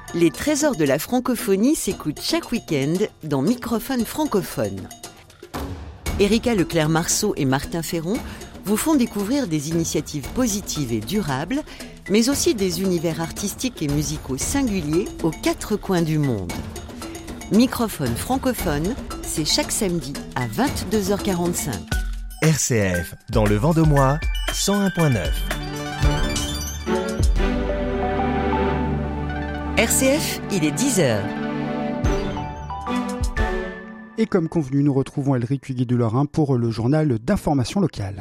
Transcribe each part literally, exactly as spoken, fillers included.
Les trésors de la francophonie s'écoutent chaque week-end dans Microphone francophone. Erika Leclerc-Marceau et Martin Ferron vous font découvrir des initiatives positives et durables, mais aussi des univers artistiques et musicaux singuliers aux quatre coins du monde. Microphone francophone, c'est chaque samedi à vingt-deux heures quarante-cinq. R C F, dans le vent de moi, cent un virgule neuf. R C F, il est dix heures. Et comme convenu, nous retrouvons Elric Huguet de Lorrain pour le journal d'information locale.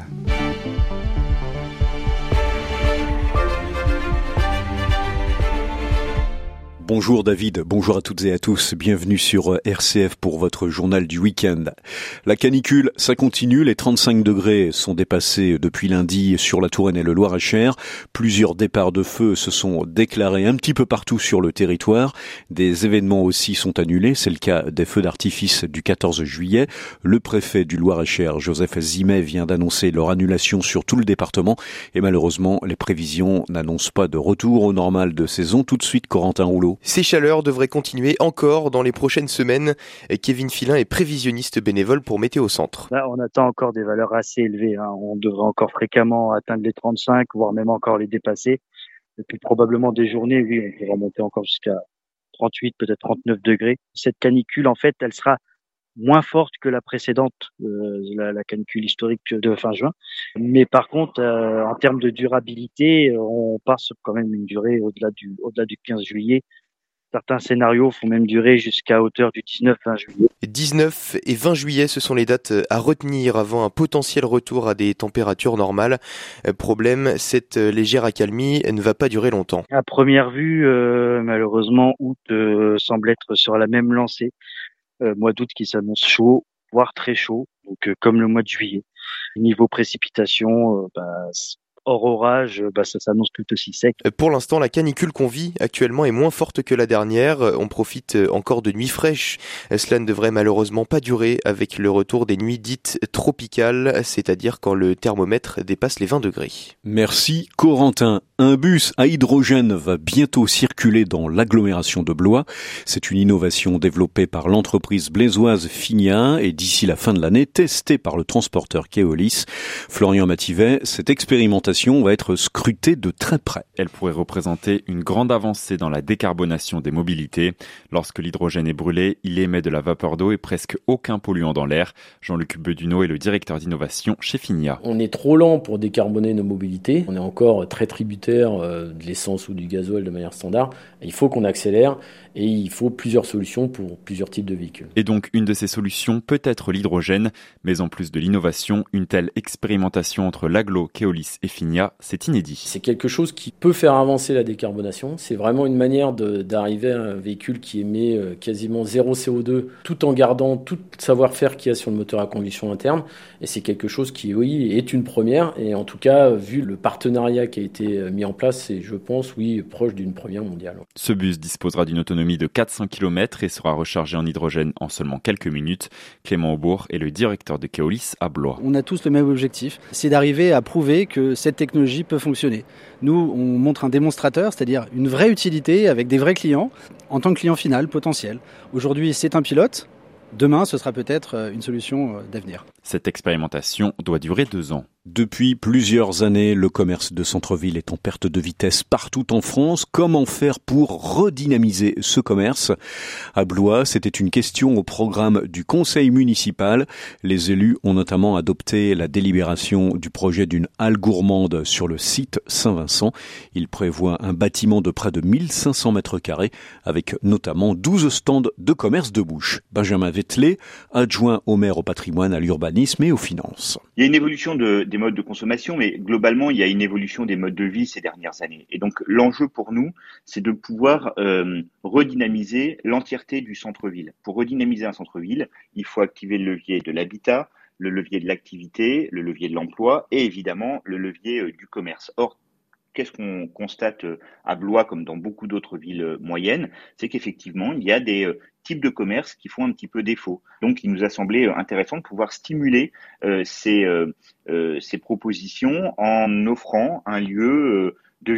Bonjour David, bonjour à toutes et à tous, bienvenue sur R C F pour votre journal du week-end. La canicule, ça continue, les trente-cinq degrés sont dépassés depuis lundi sur la Touraine et le Loir-et-Cher. Plusieurs départs de feu se sont déclarés un petit peu partout sur le territoire. Des événements aussi sont annulés, c'est le cas des feux d'artifice du quatorze juillet. Le préfet du Loir-et-Cher, Joseph Zimet, vient d'annoncer leur annulation sur tout le département et malheureusement, les prévisions n'annoncent pas de retour au normal de saison. Tout de suite, Corentin Rouleau. Ces chaleurs devraient continuer encore dans les prochaines semaines. Kevin Filin est prévisionniste bénévole pour Météo Centre. Là, on attend encore des valeurs assez élevées. Hein. On devrait encore fréquemment atteindre les trente-cinq, voire même encore les dépasser. Et puis probablement des journées, oui, on pourra monter encore jusqu'à trente-huit, peut-être trente-neuf degrés. Cette canicule, en fait, elle sera moins forte que la précédente, euh, la, la canicule historique de fin juin. Mais par contre, euh, en termes de durabilité, on part sur quand même une durée au-delà du, au-delà du quinze juillet. Certains scénarios font même durer jusqu'à hauteur du dix-neuf vingt juillet. dix-neuf et vingt juillet, ce sont les dates à retenir avant un potentiel retour à des températures normales. Problème, cette légère accalmie ne va pas durer longtemps. À première vue, euh, malheureusement, août euh, semble être sur la même lancée. Euh, mois d'août qui s'annonce chaud, voire très chaud, donc euh, comme le mois de juillet. Niveau précipitation, euh, bah, hors orage, bah, ça s'annonce tout aussi sec. Pour l'instant, la canicule qu'on vit actuellement est moins forte que la dernière. On profite encore de nuits fraîches. Cela ne devrait malheureusement pas durer avec le retour des nuits dites tropicales, c'est-à-dire quand le thermomètre dépasse les vingt degrés. Merci Corentin. Un bus à hydrogène va bientôt circuler dans l'agglomération de Blois. C'est une innovation développée par l'entreprise blésoise Finia et d'ici la fin de l'année, testée par le transporteur Keolis. Florian Mativet, cette expérimentation va être scrutée de très près. Elle pourrait représenter une grande avancée dans la décarbonation des mobilités. Lorsque l'hydrogène est brûlé, il émet de la vapeur d'eau et presque aucun polluant dans l'air. Jean-Luc Bedunot est le directeur d'innovation chez Finia. On est trop lent pour décarboner nos mobilités. On est encore très tributaire de l'essence ou du gasoil de manière standard. Il faut qu'on accélère et il faut plusieurs solutions pour plusieurs types de véhicules. Et donc une de ces solutions peut être l'hydrogène, mais en plus de l'innovation, une telle expérimentation entre l'agglo, Keolis et Finia, c'est inédit. C'est quelque chose qui peut faire avancer la décarbonation. C'est vraiment une manière de, d'arriver à un véhicule qui émet quasiment zéro C O deux tout en gardant tout le savoir-faire qu'il y a sur le moteur à combustion interne. Et c'est quelque chose qui, oui, est une première. Et en tout cas, vu le partenariat qui a été mis en place, c'est, je pense, oui, proche d'une première mondiale. Ce bus disposera d'une autonomie de quatre cents kilomètres et sera rechargé en hydrogène en seulement quelques minutes. Clément Aubourg est le directeur de Keolis à Blois. On a tous le même objectif, c'est d'arriver à prouver que cette technologie peut fonctionner. Nous, on montre un démonstrateur, c'est-à-dire une vraie utilité avec des vrais clients, en tant que client final potentiel. Aujourd'hui, c'est un pilote. Demain, ce sera peut-être une solution d'avenir. Cette expérimentation doit durer deux ans. Depuis plusieurs années, le commerce de centre-ville est en perte de vitesse partout en France. Comment faire pour redynamiser ce commerce ? À Blois, c'était une question au programme du conseil municipal. Les élus ont notamment adopté la délibération du projet d'une halle gourmande sur le site Saint-Vincent. Il prévoit un bâtiment de près de mille cinq cents mètres carrés avec notamment douze stands de commerce de bouche. Benjamin Vettelet, adjoint au maire au patrimoine, à l'urbanisme et aux finances. Il y a une évolution de, des modes de consommation, mais globalement, il y a une évolution des modes de vie ces dernières années. Et donc, l'enjeu pour nous, c'est de pouvoir euh, redynamiser l'entièreté du centre-ville. Pour redynamiser un centre-ville, il faut activer le levier de l'habitat, le levier de l'activité, le levier de l'emploi et évidemment le levier euh, du commerce. Or, qu'est-ce qu'on constate à Blois comme dans beaucoup d'autres villes moyennes ? C'est qu'effectivement, il y a des euh, types de commerces qui font un petit peu défaut. Donc, il nous a semblé intéressant de pouvoir stimuler euh, ces, euh, euh, ces propositions en offrant un lieu euh, de vie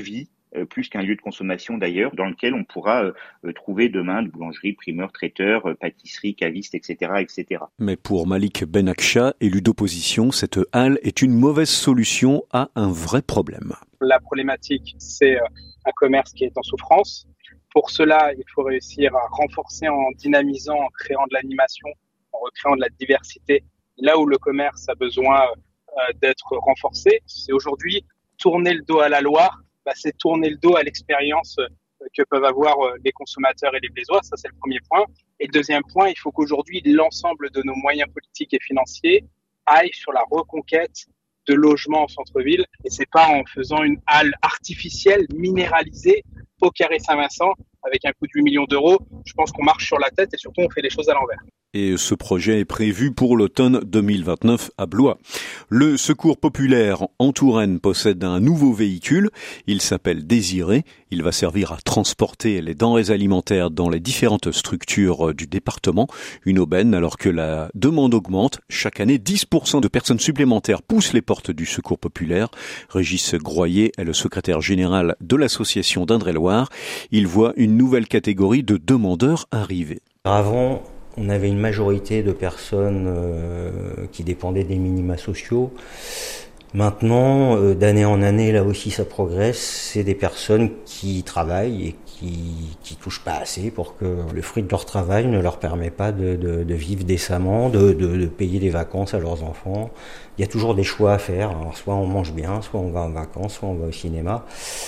euh, plus qu'un lieu de consommation d'ailleurs, dans lequel on pourra euh, trouver demain de boulangerie, primeur, traiteur, euh, pâtisserie, caviste, et cetera, et cetera. Mais pour Malik Benaksha, élu d'opposition, cette halle est une mauvaise solution à un vrai problème. La problématique, c'est un commerce qui est en souffrance. Pour cela, il faut réussir à renforcer en dynamisant, en créant de l'animation, en recréant de la diversité. Là où le commerce a besoin euh, d'être renforcé, c'est aujourd'hui tourner le dos à la loi, bah, c'est tourner le dos à l'expérience euh, que peuvent avoir euh, les consommateurs et les Blésois. Ça, c'est le premier point. Et le deuxième point, il faut qu'aujourd'hui, l'ensemble de nos moyens politiques et financiers aillent sur la reconquête de logements en centre-ville. Et c'est pas en faisant une halle artificielle, minéralisée, au Carré Saint-Vincent, avec un coût de huit millions d'euros. Je pense qu'on marche sur la tête et surtout on fait les choses à l'envers. Et ce projet est prévu pour l'automne deux mille vingt-neuf à Blois. Le Secours populaire en Touraine possède un nouveau véhicule. Il s'appelle Désiré. Il va servir à transporter les denrées alimentaires dans les différentes structures du département. Une aubaine alors que la demande augmente. Chaque année, dix pour cent de personnes supplémentaires poussent les portes du Secours populaire. Régis Groyer est le secrétaire général de l'association d'Indre-et-Loire. Il voit une nouvelle catégorie de demandeurs arriver. Avant, on avait une majorité de personnes euh, qui dépendaient des minima sociaux. Maintenant, euh, d'année en année, là aussi ça progresse, c'est des personnes qui travaillent et qui qui touchent pas assez pour que le fruit de leur travail ne leur permet pas de, de, de vivre décemment, de, de, de payer des vacances à leurs enfants. Il y a toujours des choix à faire. Alors, soit on mange bien, soit on va en vacances, soit on va au cinéma.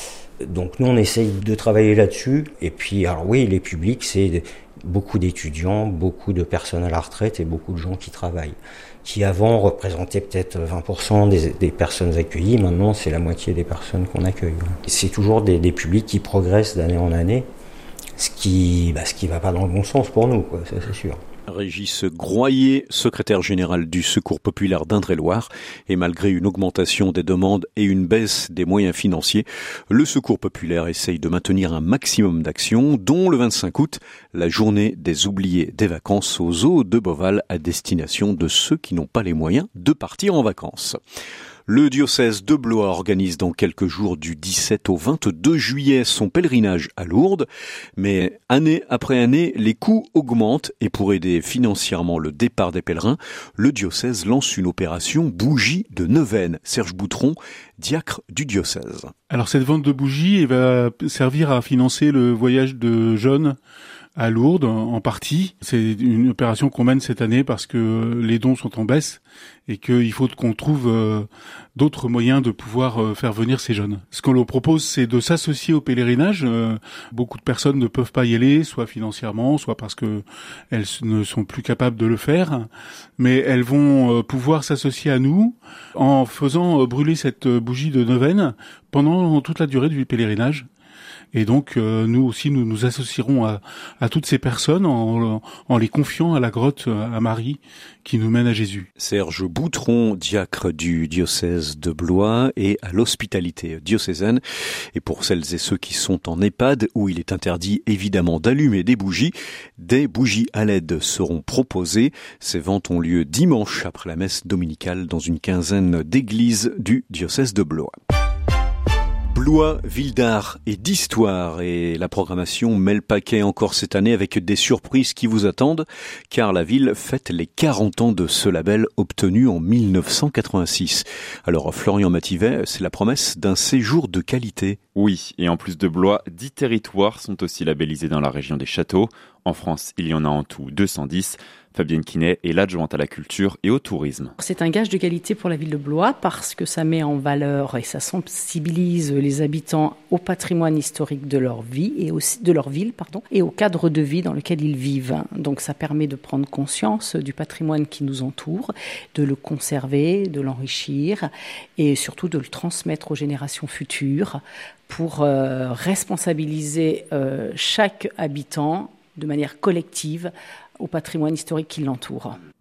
Donc nous on essaye de travailler là-dessus. Et puis alors oui, les publics, c'est beaucoup d'étudiants, beaucoup de personnes à la retraite et beaucoup de gens qui travaillent, qui avant représentaient peut-être vingt pour cent des, des personnes accueillies. Maintenant c'est la moitié des personnes qu'on accueille. C'est toujours des, des publics qui progressent d'année en année, ce qui bah, ce qui va pas dans le bon sens pour nous, quoi, ça c'est sûr. Régis Groyer, secrétaire général du Secours populaire d'Indre-et-Loire. Et malgré une augmentation des demandes et une baisse des moyens financiers, le Secours populaire essaye de maintenir un maximum d'actions, dont le vingt-cinq août, la journée des oubliés des vacances au zoo de Beauval à destination de ceux qui n'ont pas les moyens de partir en vacances. Le diocèse de Blois organise dans quelques jours du dix-sept au vingt-deux juillet son pèlerinage à Lourdes. Mais année après année, les coûts augmentent et pour aider financièrement le départ des pèlerins, le diocèse lance une opération bougie de neuvaine. Serge Boutron, diacre du diocèse. Alors cette vente de bougies va servir à financer le voyage de jeunes à Lourdes en partie. C'est une opération qu'on mène cette année parce que les dons sont en baisse et qu'il faut qu'on trouve euh, d'autres moyens de pouvoir euh, faire venir ces jeunes. Ce qu'on leur propose, c'est de s'associer au pèlerinage. Euh, beaucoup de personnes ne peuvent pas y aller, soit financièrement, soit parce que elles ne sont plus capables de le faire, mais elles vont euh, pouvoir s'associer à nous en faisant euh, brûler cette bougie de neuvaine pendant toute la durée du pèlerinage. Et donc, euh, nous aussi, nous nous associerons à, à toutes ces personnes en, en les confiant à la grotte à Marie qui nous mène à Jésus. Serge Boutron, diacre du diocèse de Blois et à l'hospitalité diocésaine. Et pour celles et ceux qui sont en EHPAD, où il est interdit évidemment d'allumer des bougies, des bougies à L E D seront proposées. Ces ventes ont lieu dimanche après la messe dominicale dans une quinzaine d'églises du diocèse de Blois. Blois, ville d'art et d'histoire, et la programmation met le paquet encore cette année avec des surprises qui vous attendent, car la ville fête les quarante ans de ce label obtenu en mille neuf cent quatre-vingt-six. Alors Florian Mativet, c'est la promesse d'un séjour de qualité. Oui, et en plus de Blois, dix territoires sont aussi labellisés dans la région des Châteaux. En France, il y en a en tout deux cent dix. Fabienne Quinet est l'adjointe à la culture et au tourisme. C'est un gage de qualité pour la ville de Blois parce que ça met en valeur et ça sensibilise les habitants au patrimoine historique de leur vie et aussi de leur ville, pardon, et au cadre de vie dans lequel ils vivent. Donc ça permet de prendre conscience du patrimoine qui nous entoure, de le conserver, de l'enrichir et surtout de le transmettre aux générations futures pour euh, responsabiliser euh, chaque habitant de manière collective au patrimoine historique qui l'entoure.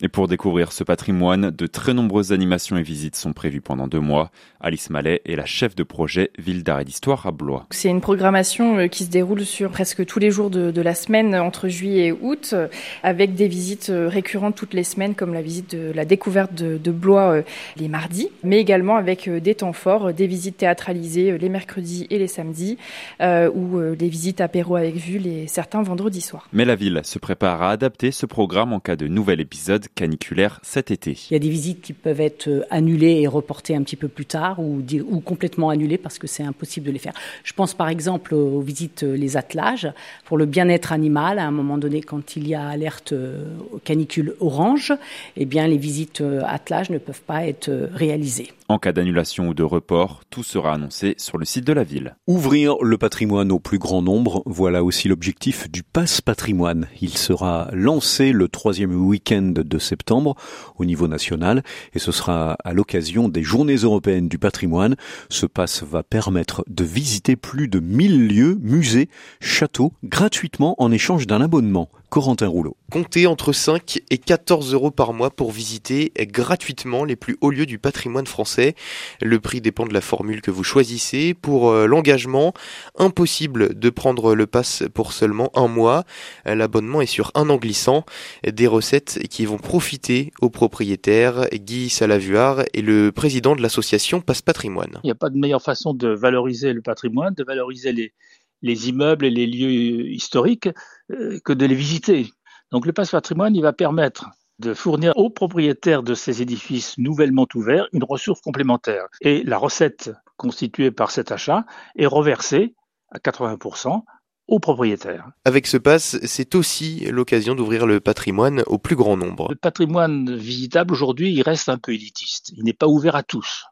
Et pour découvrir ce patrimoine, de très nombreuses animations et visites sont prévues pendant deux mois. Alice Mallet est la chef de projet Ville d'art et d'histoire à Blois. C'est une programmation qui se déroule sur presque tous les jours de, de la semaine entre juillet et août, avec des visites récurrentes toutes les semaines, comme la visite de la découverte de, de Blois les mardis, mais également avec des temps forts, des visites théâtralisées les mercredis et les samedis, euh, ou des visites apéro avec vue les certains vendredis soirs. Mais la ville se prépare à adapter ce programme en cas de nouvel épisode caniculaire cet été. Il y a des visites qui peuvent être annulées et reportées un petit peu plus tard, ou, ou complètement annulées parce que c'est impossible de les faire. Je pense par exemple aux visites les attelages pour le bien-être animal. À un moment donné, quand il y a alerte canicule orange, eh bien les visites attelages ne peuvent pas être réalisées. En cas d'annulation ou de report, tout sera annoncé sur le site de la ville. Ouvrir le patrimoine au plus grand nombre, voilà aussi l'objectif du Pass Patrimoine. Il sera lancé le troisième week-end de septembre au niveau national et ce sera à l'occasion des Journées européennes du patrimoine. Ce pass va permettre de visiter plus de mille lieux, musées, châteaux gratuitement en échange d'un abonnement. Corentin Rouleau. Comptez entre cinq et quatorze euros par mois pour visiter gratuitement les plus hauts lieux du patrimoine français. Le prix dépend de la formule que vous choisissez. Pour l'engagement, impossible de prendre le pass pour seulement un mois. L'abonnement est sur un an glissant. Des recettes qui vont profiter aux propriétaires. Guy Salavuard est le président de l'association Pass Patrimoine. Il n'y a pas de meilleure façon de valoriser le patrimoine, de valoriser les les immeubles et les lieux historiques euh, que de les visiter. Donc le Pass Patrimoine, il va permettre de fournir aux propriétaires de ces édifices nouvellement ouverts une ressource complémentaire. Et la recette constituée par cet achat est reversée à quatre-vingts pour cent aux propriétaires. Avec ce pass, c'est aussi l'occasion d'ouvrir le patrimoine au plus grand nombre. Le patrimoine visitable aujourd'hui, il reste un peu élitiste. Il n'est pas ouvert à tous.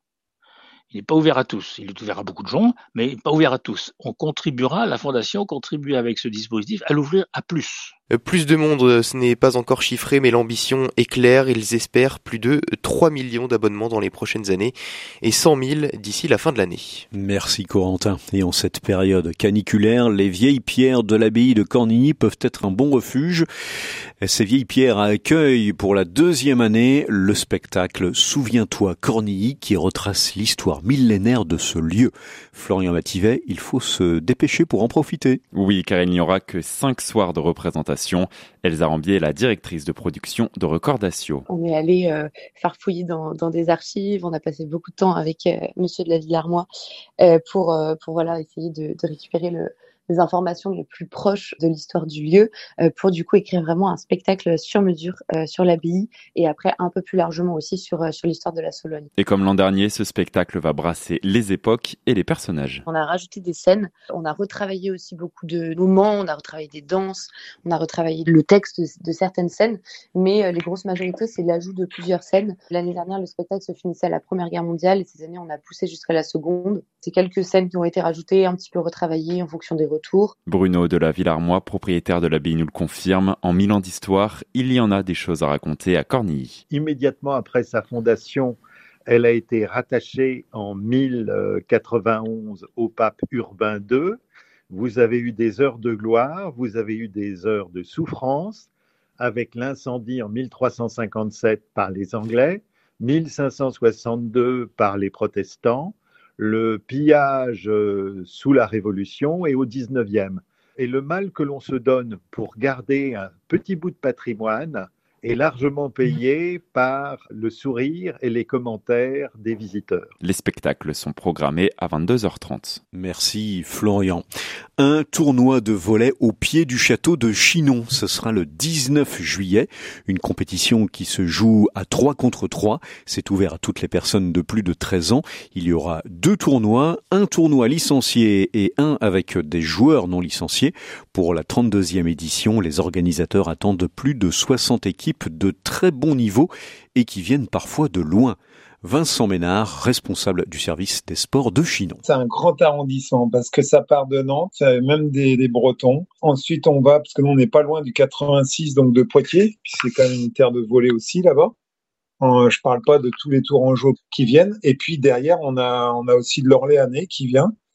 Il n'est pas ouvert à tous. Il est ouvert à beaucoup de gens, mais il n'est pas ouvert à tous. On contribuera, la Fondation contribue avec ce dispositif à l'ouvrir à plus. Plus de monde, ce n'est pas encore chiffré, mais l'ambition est claire. Ils espèrent plus de trois millions d'abonnements dans les prochaines années et cent mille d'ici la fin de l'année. Merci Corentin. Et en cette période caniculaire, les vieilles pierres de l'abbaye de Cornigny peuvent être un bon refuge. Ces vieilles pierres accueillent pour la deuxième année le spectacle Souviens-toi Cornigny qui retrace l'histoire millénaire de ce lieu. Florian Mativet, il faut se dépêcher pour en profiter. Oui, car il n'y aura que cinq soirs de représentation. Elsa Rambier est la directrice de production de Record d'Assio. On est allé euh, farfouiller dans, dans des archives, on a passé beaucoup de temps avec euh, Monsieur de la Villarmois euh, pour, euh, pour voilà, essayer de, de récupérer le, les informations les plus proches de l'histoire du lieu euh, pour du coup écrire vraiment un spectacle sur mesure euh, sur l'abbaye et après un peu plus largement aussi sur, euh, sur l'histoire de la Sologne. Et comme l'an dernier, ce spectacle va brasser les époques et les personnages. On a rajouté des scènes, on a retravaillé aussi beaucoup de moments, on a retravaillé des danses, on a retravaillé le texte de, de certaines scènes, mais euh, les grosses majorités, c'est l'ajout de plusieurs scènes. L'année dernière, le spectacle se finissait à la Première Guerre mondiale et cette année, on a poussé jusqu'à la Seconde. C'est quelques scènes qui ont été rajoutées, un petit peu retravaillées en fonction des retours. Bruno de la Villarmois, propriétaire de l'abbaye, nous le confirme. En mille ans d'histoire, il y en a des choses à raconter à Cornilly. Immédiatement après sa fondation, elle a été rattachée en mille quatre-vingt-onze au pape Urbain deux. Vous avez eu des heures de gloire, vous avez eu des heures de souffrance, avec l'incendie en mille trois cent cinquante-sept par les Anglais, mille cinq cent soixante-deux par les protestants, le pillage euh, sous la Révolution et au dix-neuvième. Et le mal que l'on se donne pour garder un petit bout de patrimoine est largement payé par le sourire et les commentaires des visiteurs. Les spectacles sont programmés à vingt-deux heures trente. Merci Florian. Un tournoi de volley au pied du château de Chinon. Ce sera le dix-neuf juillet. Une compétition qui se joue à trois contre trois. C'est ouvert à toutes les personnes de plus de treize ans. Il y aura deux tournois, un tournoi licencié et un avec des joueurs non licenciés. Pour la trente-deuxième édition, les organisateurs attendent plus de soixante équipes de très bon niveau et qui viennent parfois de loin. Vincent Ménard, responsable du service des sports de Chinon. C'est un grand arrondissement parce que ça part de Nantes, même des, des Bretons. Ensuite, on va, parce que nous, on n'est pas loin du quatre-vingt-six, donc de Poitiers, puis c'est quand même une terre de volley aussi là-bas. Euh, je parle pas de tous les Tourangeaux qui viennent. Et puis derrière, on a, on a aussi de l'Orléanais qui vient.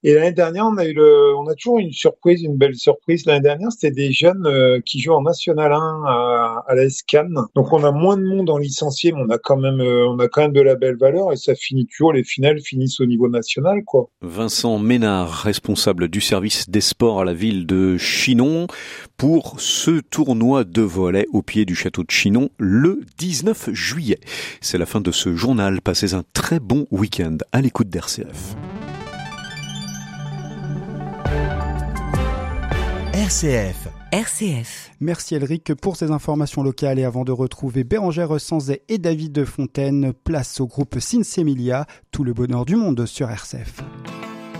Et l'année dernière, on a eu le, on a toujours une surprise, une belle surprise. L'année dernière, c'était des jeunes euh, qui jouent en National un à, à la S C A N. Donc on a moins de monde en licencié, mais on a quand même, euh, on a quand même de la belle valeur et ça finit toujours, les finales finissent au niveau national, quoi. Vincent Ménard, responsable du service des sports à la ville de Chinon, pour ce tournoi de volley au pied du château de Chinon le dix-neuf juillet. C'est la fin de ce journal. Passez un très bon week-end à l'écoute d'R C F. R C F. R C F. Merci Elric pour ces informations locales et avant de retrouver Bérangère Sanzet et David Fontaine, place au groupe Sinsemilia, tout le bonheur du monde sur R C F.